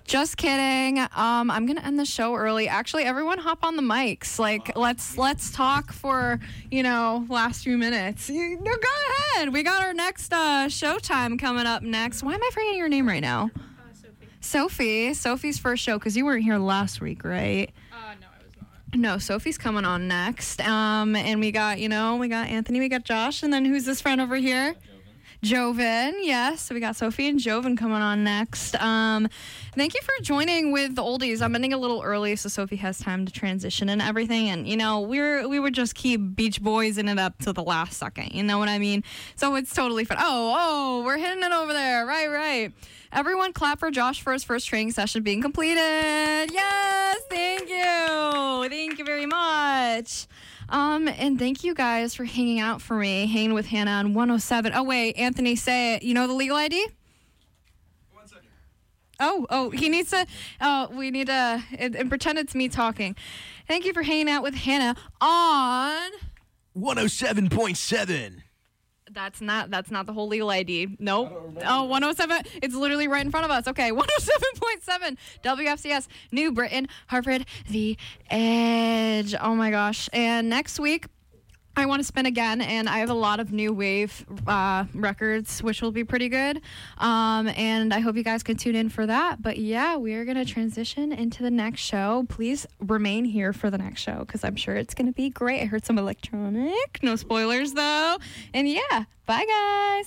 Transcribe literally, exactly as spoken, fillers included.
Just kidding. Um, I'm gonna end the show early. Actually, everyone hop on the mics. Like, let's let's talk for you know last few minutes. You, no, go ahead. We got our next uh, showtime coming up next. Why am I forgetting your name right now? Uh, Sophie. Sophie. Sophie's first show because you weren't here last week, right? Uh, no, I was not. No, Sophie's coming on next. Um, and we got you know we got Anthony, we got Josh, and then who's this friend over here? Joven, yes. So we got Sophie and Joven coming on next. Um, thank you for joining with the oldies. I'm ending a little early so Sophie has time to transition and everything. And, you know, we're, we would just keep Beach Boys in it up to the last second. You know what I mean? So it's totally fun. Oh, oh, we're hitting it over there. Right, right. Everyone clap for Josh for his first training session being completed. Yes, thank you. Thank you very much. Um, and thank you guys for hanging out for me, hanging with Hannah on one oh seven. Oh, wait, Anthony, say it. You know the legal I D? One second. Oh, oh, he needs to, oh, we need to, and, and pretend it's me talking. Thank you for hanging out with Hannah on one oh seven point seven. That's not that's not the whole legal I D. Nope. Oh, one oh seven. It's literally right in front of us. Okay, one oh seven point seven W F C S, New Britain, Hartford, The Edge. Oh my gosh. And next week, I want to spin again, and I have a lot of new wave uh, records, which will be pretty good. Um, and I hope you guys can tune in for that. But yeah, we are going to transition into the next show. Please remain here for the next show because I'm sure it's going to be great. I heard some electronic. No spoilers, though. And yeah, bye, guys.